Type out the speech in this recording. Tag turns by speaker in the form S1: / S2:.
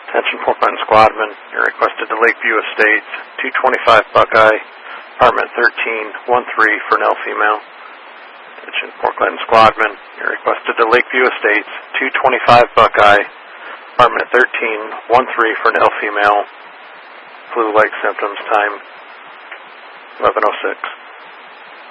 S1: Attention Portland Squadman, you're requested to Lakeview Estates, 225 Buckeye, apartment 1313 for an L female. Attention Portland Squadman, you're requested to Lakeview Estates, 225 Buckeye, apartment 1313 for an L female. Flu-like symptoms, time 11:06.